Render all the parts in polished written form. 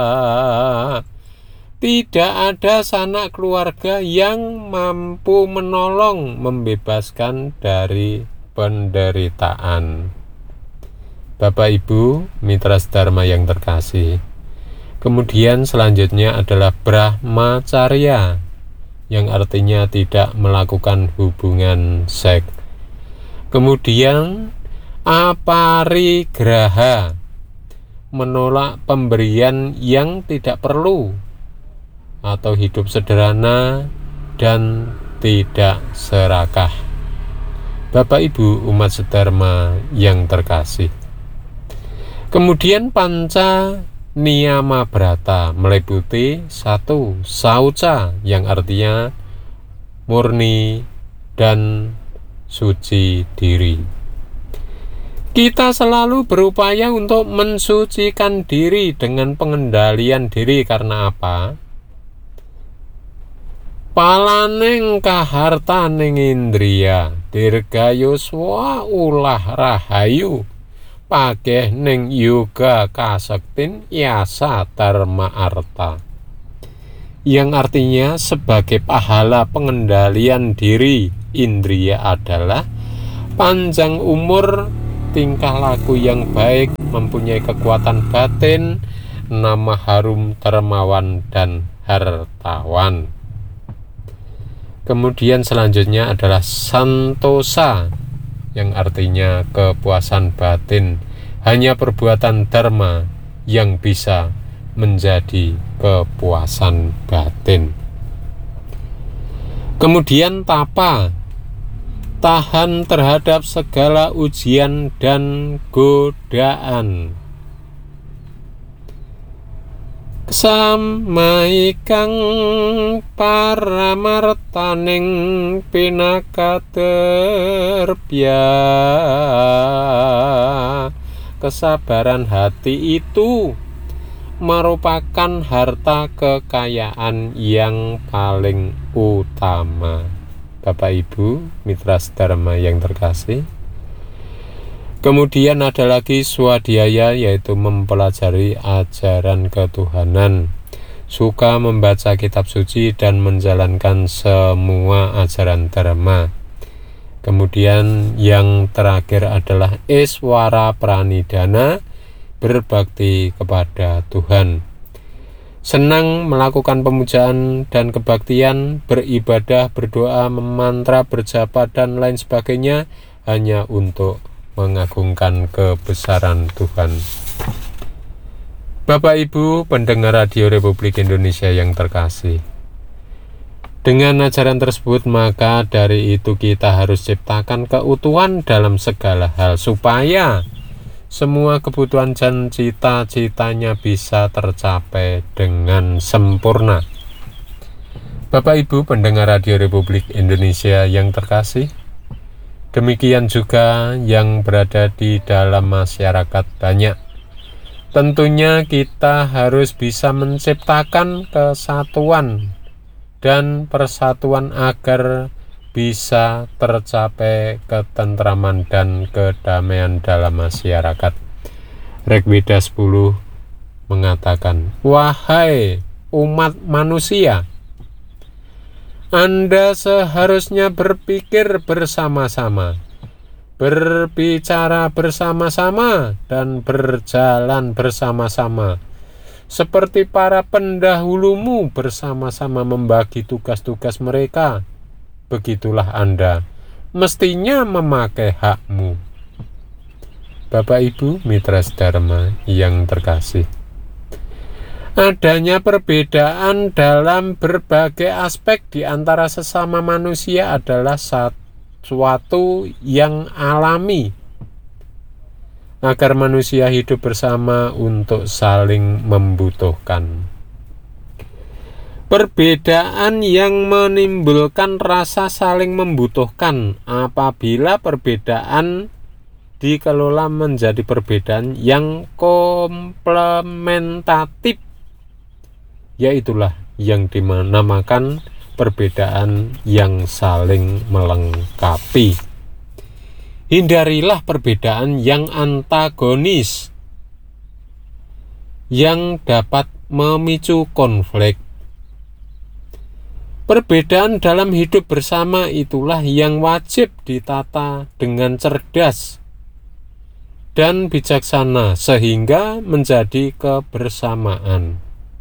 Tidak ada sanak keluarga yang mampu menolong, membebaskan dari penderitaan. Bapak Ibu, mitra dharma yang terkasih. Kemudian selanjutnya adalah brahmacarya, yang artinya tidak melakukan hubungan seks. Kemudian aparigraha, menolak pemberian yang tidak perlu, atau hidup sederhana dan tidak serakah. Bapak Ibu umat sedharma yang terkasih. Kemudian panca niyama brata meliputi 1. Sauca, yang artinya murni dan suci diri. Kita selalu berupaya untuk mensucikan diri dengan pengendalian diri. Karena apa? Palaning kahartaning indriya dirgayuswa ulah rahayu pakeh ning yoga kasektin yasa dharma arta, yang artinya sebagai pahala pengendalian diri indriya adalah panjang umur, tingkah laku yang baik, mempunyai kekuatan batin, nama harum, dermawan dan hartawan. Kemudian selanjutnya adalah santosa, yang artinya kepuasan batin. Hanya perbuatan dharma yang bisa menjadi kepuasan batin. Kemudian tapa, tahan terhadap segala ujian dan godaan. Samaikang paramartaning pinakaterbya. Kesabaran hati itu merupakan harta kekayaan yang paling utama. Bapak Ibu mitra dharma yang terkasih. Kemudian ada lagi swadhyaya, yaitu mempelajari ajaran ketuhanan, suka membaca kitab suci dan menjalankan semua ajaran dharma. Kemudian yang terakhir adalah iswara pranidhana, berbakti kepada Tuhan. Senang melakukan pemujaan dan kebaktian, beribadah, berdoa, memantra, berjapa dan lain sebagainya hanya untuk mengagungkan kebesaran Tuhan. Bapak Ibu pendengar Radio Republik Indonesia yang terkasih, dengan ajaran tersebut maka dari itu kita harus ciptakan keutuhan dalam segala hal supaya semua kebutuhan dan cita-citanya bisa tercapai dengan sempurna. Bapak Ibu pendengar Radio Republik Indonesia yang terkasih, demikian juga yang berada di dalam masyarakat banyak. Tentunya kita harus bisa menciptakan kesatuan dan persatuan agar bisa tercapai ketentraman dan kedamaian dalam masyarakat. Rigveda 10 mengatakan, wahai umat manusia, Anda seharusnya berpikir bersama-sama, berbicara bersama-sama, dan berjalan bersama-sama. Seperti para pendahulumu bersama-sama membagi tugas-tugas mereka, begitulah Anda mestinya memakai hakmu. Bapak Ibu mitra dharma yang terkasih, adanya perbedaan dalam berbagai aspek di antara sesama manusia adalah sesuatu yang alami agar manusia hidup bersama untuk saling membutuhkan. Perbedaan yang menimbulkan rasa saling membutuhkan. Apabila perbedaan dikelola menjadi perbedaan yang komplementatif, yaitulah yang dinamakan perbedaan yang saling melengkapi. Hindarilah perbedaan yang antagonis, yang dapat memicu konflik. Perbedaan dalam hidup bersama itulah yang wajib ditata dengan cerdas dan bijaksana sehingga menjadi kebersamaan.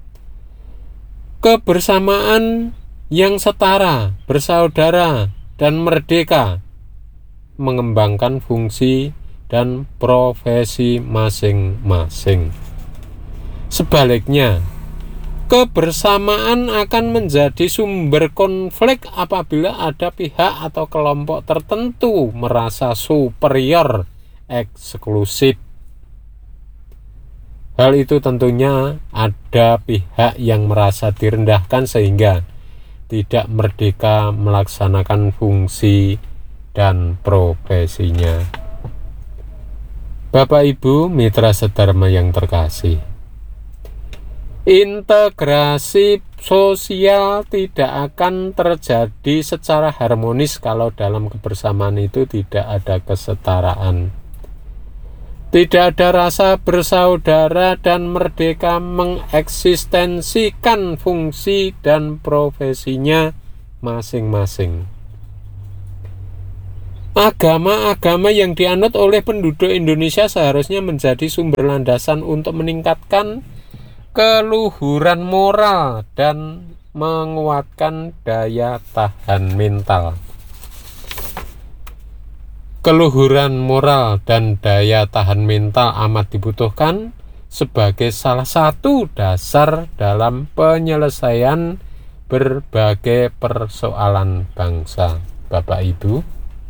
Kebersamaan yang setara, bersaudara, dan merdeka mengembangkan fungsi dan profesi masing-masing. Sebaliknya, kebersamaan akan menjadi sumber konflik apabila ada pihak atau kelompok tertentu merasa superior, eksklusif. Hal itu tentunya ada pihak yang merasa direndahkan sehingga tidak merdeka melaksanakan fungsi dan profesinya. Bapak Ibu mitra sedharma yang terkasih, integrasi sosial tidak akan terjadi secara harmonis kalau dalam kebersamaan itu tidak ada kesetaraan. Tidak ada rasa bersaudara dan merdeka mengeksistensikan fungsi dan profesinya masing-masing. Agama-agama yang dianut oleh penduduk Indonesia seharusnya menjadi sumber landasan untuk meningkatkan keluhuran moral dan menguatkan daya tahan mental. Keluhuran moral dan daya tahan mental amat dibutuhkan sebagai salah satu dasar dalam penyelesaian berbagai persoalan bangsa. Bapak Ibu,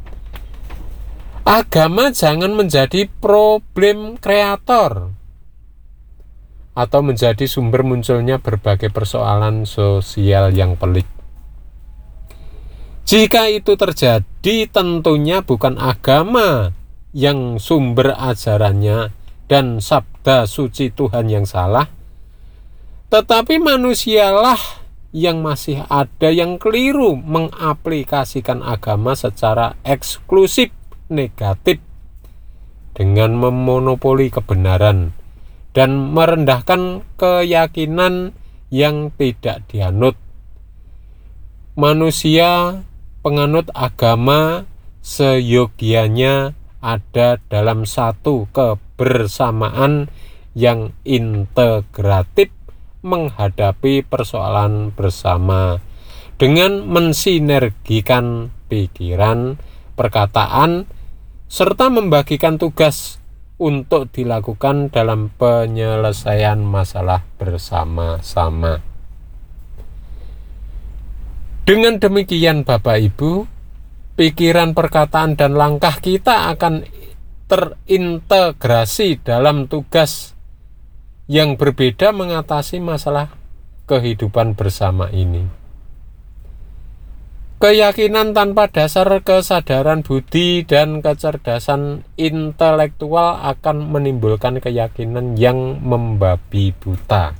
agama jangan menjadi problem kreator atau menjadi sumber munculnya berbagai persoalan sosial yang pelik. Jika itu terjadi, tentunya bukan agama yang sumber ajarannya dan sabda suci Tuhan yang salah, tetapi manusialah yang masih ada yang keliru mengaplikasikan agama secara eksklusif negatif dengan memonopoli kebenaran dan merendahkan keyakinan yang tidak dianut. Manusia penganut agama seyogianya ada dalam satu kebersamaan yang integratif menghadapi persoalan bersama dengan mensinergikan pikiran, perkataan, serta membagikan tugas untuk dilakukan dalam penyelesaian masalah bersama-sama. Dengan demikian Bapak Ibu, pikiran, perkataan, dan langkah kita akan terintegrasi dalam tugas yang berbeda mengatasi masalah kehidupan bersama ini. Keyakinan tanpa dasar kesadaran budi dan kecerdasan intelektual akan menimbulkan keyakinan yang membabi buta.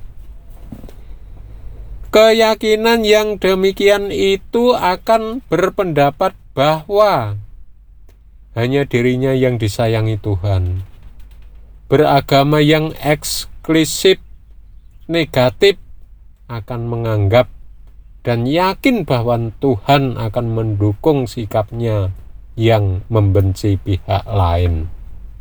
Keyakinan yang demikian itu akan berpendapat bahwa hanya dirinya yang disayangi Tuhan. Beragama yang eksklusif negatif akan menganggap dan yakin bahwa Tuhan akan mendukung sikapnya yang membenci pihak lain.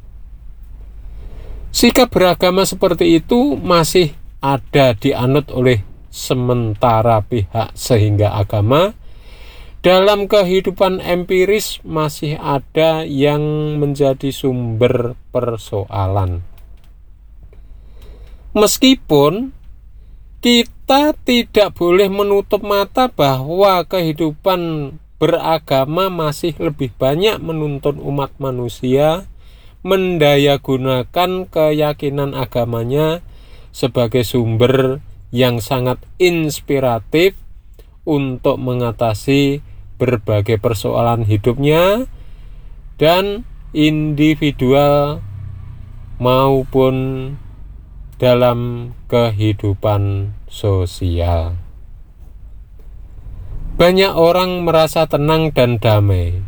Sikap beragama seperti itu masih ada dianut oleh sementara pihak sehingga agama dalam kehidupan empiris masih ada yang menjadi sumber persoalan. Meskipun kita tidak boleh menutup mata bahwa kehidupan beragama masih lebih banyak menuntun umat manusia mendayagunakan keyakinan agamanya sebagai sumber yang sangat inspiratif untuk mengatasi berbagai persoalan hidupnya dan individual maupun dalam kehidupan sosial. Banyak orang merasa tenang dan damai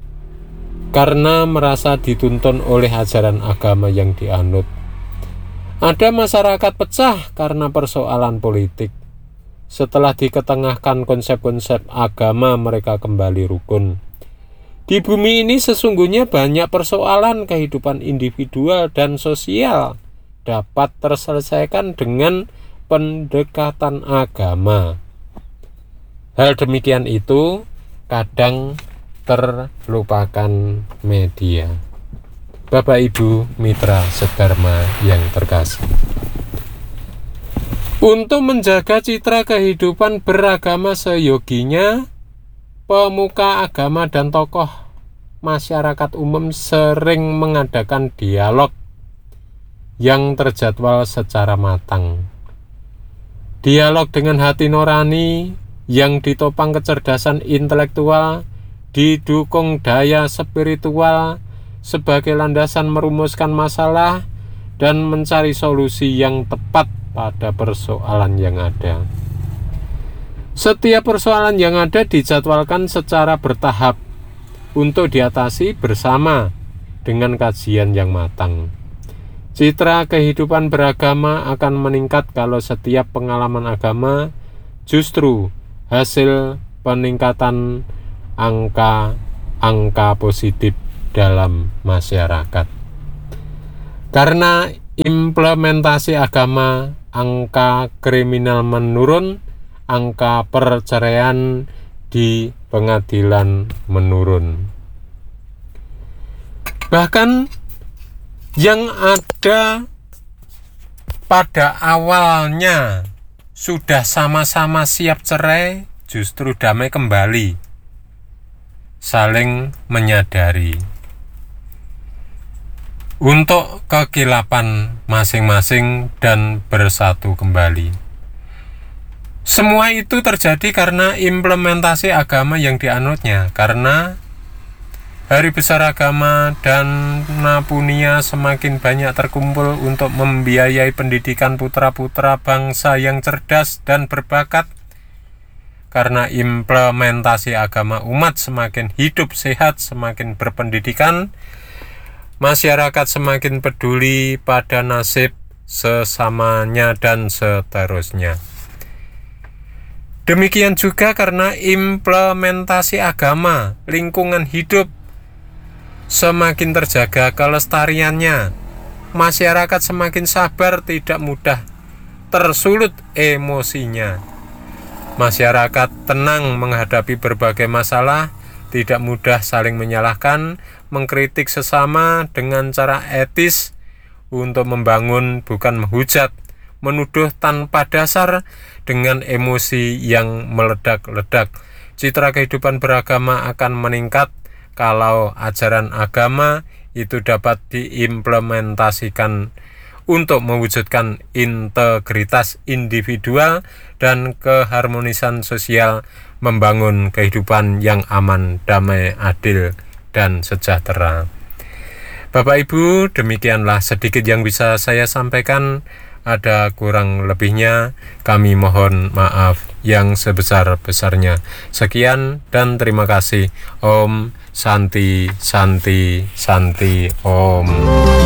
karena merasa dituntun oleh ajaran agama yang dianut. Ada masyarakat pecah karena persoalan politik. Setelah diketengahkan konsep-konsep agama, mereka kembali rukun. Di bumi ini sesungguhnya banyak persoalan kehidupan individual dan sosial dapat terselesaikan dengan pendekatan agama. Hal demikian itu kadang terlupakan media. Bapak Ibu mitra sedharma yang terkasih, untuk menjaga citra kehidupan beragama seyoginya, pemuka agama dan tokoh masyarakat umum sering mengadakan dialog yang terjadwal secara matang. Dialog dengan hati nurani yang ditopang kecerdasan intelektual, didukung daya spiritual sebagai landasan merumuskan masalah dan mencari solusi yang tepat pada persoalan yang ada. Setiap persoalan yang ada dijadwalkan secara bertahap untuk diatasi bersama dengan kajian yang matang. Citra kehidupan beragama akan meningkat kalau setiap pengalaman agama justru hasil peningkatan angka positif dalam masyarakat. Karena implementasi agama, angka kriminal menurun, angka perceraian di pengadilan menurun. Bahkan yang ada pada awalnya sudah sama-sama siap cerai, justru damai kembali, saling menyadari untuk kekilapan masing-masing dan bersatu kembali. Semua itu terjadi karena implementasi agama yang dianutnya, karena hari besar agama dan Napunia semakin banyak terkumpul untuk membiayai pendidikan putra-putra bangsa yang cerdas dan berbakat. Karena implementasi agama, umat semakin hidup sehat, semakin berpendidikan, masyarakat semakin peduli pada nasib sesamanya dan seterusnya. Demikian juga karena implementasi agama, lingkungan hidup semakin terjaga kelestariannya. Masyarakat semakin sabar, tidak mudah tersulut emosinya. Masyarakat tenang menghadapi berbagai masalah, tidak mudah saling menyalahkan, mengkritik sesama dengan cara etis untuk membangun, bukan menghujat, menuduh tanpa dasar dengan emosi yang meledak-ledak. Citra kehidupan beragama akan meningkat kalau ajaran agama itu dapat diimplementasikan untuk mewujudkan integritas individual dan keharmonisan sosial, membangun kehidupan yang aman, damai, adil, dan sejahtera. Bapak Ibu, demikianlah sedikit yang bisa saya sampaikan. Ada kurang lebihnya, kami mohon maaf yang sebesar-besarnya. Sekian dan terima kasih. Om Santi Santi Santi Om.